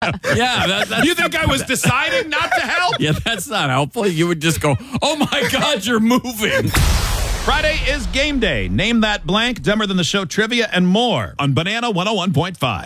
Yeah, that's You think I was deciding not to help? yeah, that's not helpful. You would just go, "Oh my God, you're moving." Friday is game day. Name that blank, Dumber Than the Show trivia, and more on Banana 101.5.